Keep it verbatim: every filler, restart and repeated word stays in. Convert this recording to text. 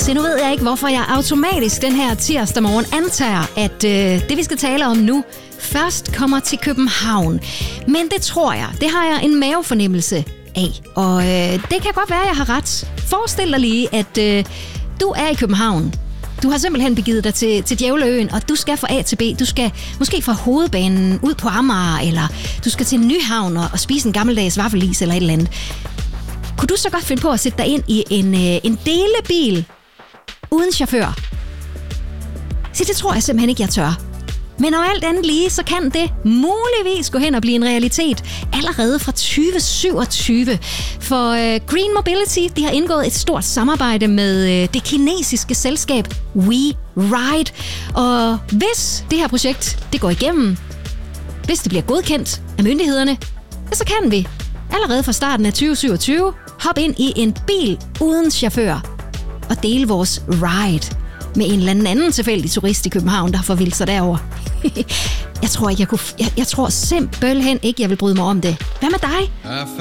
Se, nu ved jeg ikke, hvorfor jeg automatisk den her tirsdag morgen antager, at øh, det, vi skal tale om nu, først kommer til København. Men det tror jeg. Det har jeg en mavefornemmelse af. Og øh, det kan godt være, at jeg har ret. Forestil dig lige, at øh, du er i København. Du har simpelthen begivet dig til, til Djævleøen, og du skal fra A til B. Du skal måske fra Hovedbanen ud på Amager, eller du skal til Nyhavn og, og spise en gammeldags vaffelis eller et eller andet. Kunne du så godt finde på at sætte dig ind i en, øh, en delebil uden chauffør? Så det tror jeg simpelthen ikke, jeg tør. Men når alt andet lige, så kan det muligvis gå hen og blive en realitet allerede fra tyve syvogtyve. For øh, Green Mobility, de har indgået et stort samarbejde med øh, det kinesiske selskab WeRide. Og hvis det her projekt det går igennem, hvis det bliver godkendt af myndighederne, så kan vi allerede fra starten af tyve syvogtyve hoppe ind i en bil uden chauffør og dele vores ride med en eller anden, anden tilfældig turist i København, der får vildt sig derover. Jeg tror ikke, jeg kunne... Jeg, jeg tror simpelthen ikke, jeg vil bryde mig om det. Hvad med dig?